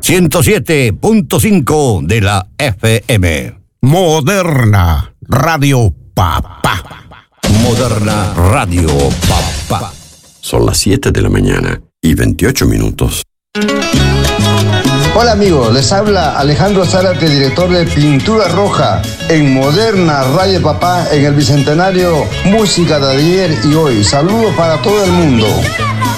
107.5 de la FM. Moderna Radio Papá. Moderna Radio Papá. Son las 7 de la mañana y 28 minutos. Hola amigos, les habla Alejandro Zárate, director de Pintura Roja en Moderna Radio Papá en el Bicentenario Música de ayer y hoy. Saludos para todo el mundo.